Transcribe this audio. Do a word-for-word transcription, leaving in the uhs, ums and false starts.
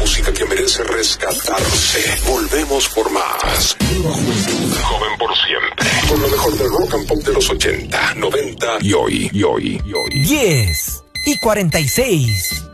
música que merece rescatarse. Volvemos por más. Nueva juventud, joven por siempre. Con lo mejor del rock and pop de los ochenta, noventa y hoy, y hoy, y hoy. diez y cuarenta y seis.